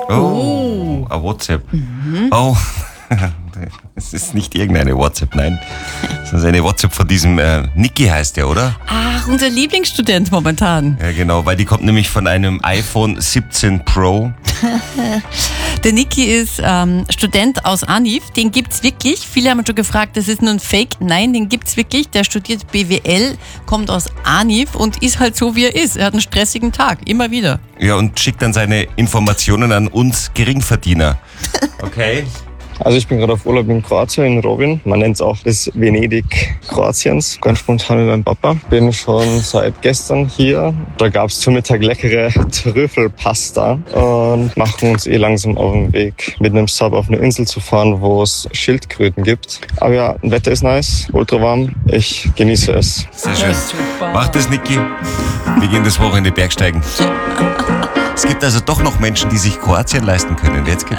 Oh, ein WhatsApp. Oh, es ist nicht irgendeine WhatsApp, nein. Das ist eine WhatsApp von diesem Niki heißt der, oder? Ach, unser Lieblingsstudent momentan. Ja, genau, weil die kommt nämlich von einem iPhone 17 Pro. Der Niki ist Student aus Anif, den gibt's wirklich. Viele haben schon gefragt, das ist nur ein Fake. Nein, den gibt's wirklich. Der studiert BWL, kommt aus Anif und ist halt so, wie er ist. Er hat einen stressigen Tag, immer wieder. Ja, und schickt dann seine Informationen an uns Geringverdiener. Okay. Also ich bin gerade auf Urlaub in Kroatien, in Rovinj. Man nennt es auch das Venedig Kroatiens. Ganz spontan mit meinem Papa. Bin schon seit gestern hier. Da gab es zum Mittag leckere Trüffelpasta und machen uns langsam auf den Weg, mit einem Sub auf eine Insel zu fahren, wo es Schildkröten gibt. Aber ja, das Wetter ist nice, ultra warm. Ich genieße es. Sehr schön. Super. Mach das, Niki. Wir gehen das Wochenende Bergsteigen. Es gibt also doch noch Menschen, die sich Kroatien leisten können. Jetzt geht's